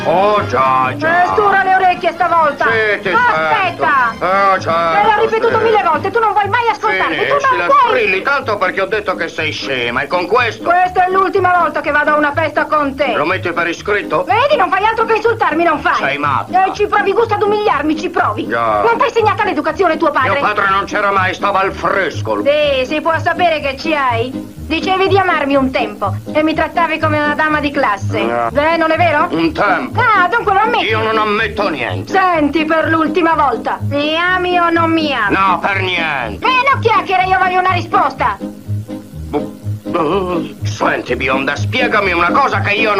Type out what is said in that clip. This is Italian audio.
Oh già, già. Stura le orecchie stavolta. Sì, ti Aspetta. sento. Oh già. Te l'ho ripetuto 1000 volte, tu non vuoi mai ascoltarmi, tu Finisci non la vuoi. strilli tanto perché ho detto che sei scema e con questo... Questa è l'ultima volta che vado a una festa con te. Lo metti per iscritto? Vedi, non fai altro che insultarmi, non fai. Sei matta. E ci provi gusto ad umiliarmi, ci provi. Già. Non t'ha insegnata l'educazione tuo padre? Mio padre non c'era mai, stava al fresco. Sì, si può sapere che ci hai. Dicevi di amarmi un tempo e mi trattavi come una dama di classe. No. Beh, non è vero? Un tempo. Ah, dunque lo ammetti. Io non ammetto niente. Senti, per l'ultima volta, mi ami o non mi ami? No, per niente. No chiacchiere, io voglio una risposta. Senti, bionda, spiegami una cosa che io non...